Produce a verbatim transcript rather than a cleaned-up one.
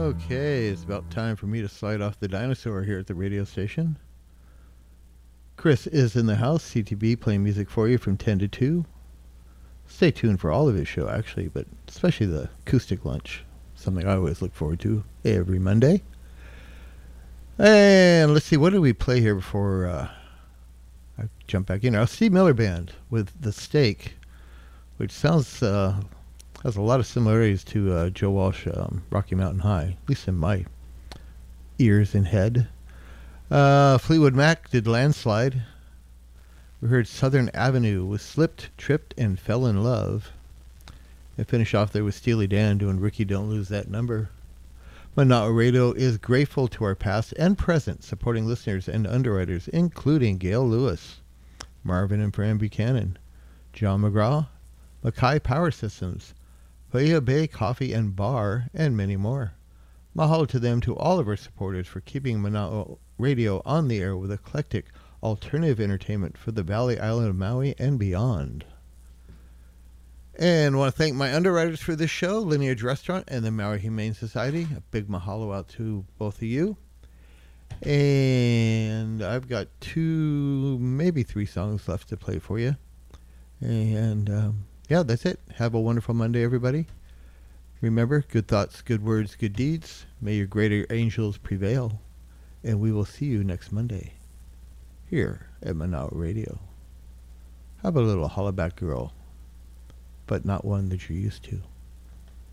Okay, it's about time for me to slide off the dinosaur here at the radio station. Chris is in the house, C T B, playing music for you from ten to two. Stay tuned for all of his show, actually, but especially the acoustic lunch, something I always look forward to every Monday. And let's see, what did we play here before uh, I jump back in? Our Steve Miller Band with The Steak, which sounds uh, has a lot of similarities to uh, Joe Walsh, um, Rocky Mountain High, at least in my ears and head. Uh, Fleetwood Mac did Landslide. We heard Southern Avenue with Slipped, Tripped, and Fell in Love. And finish off there with Steely Dan doing Ricky Don't Lose That Number. Manao Radio is grateful to our past and present supporting listeners and underwriters, including Gail Lewis, Marvin and Fran Buchanan, John McGraw, Mackay Power Systems, Bahia Bay Coffee and Bar, and many more. Mahalo to them, to all of our supporters, for keeping Manao Radio on the air with eclectic alternative entertainment for the Valley Island of Maui and beyond. And I want to thank my underwriters for this show, Lineage Restaurant and the Maui Humane Society. A big mahalo out to both of you. And I've got two, maybe three songs left to play for you. And um, yeah, that's it. Have a wonderful Monday, everybody. Remember, good thoughts, good words, good deeds. May your greater angels prevail. And we will see you next Monday here at Manao Radio. How about a little hollaback girl, but not one that you're used to?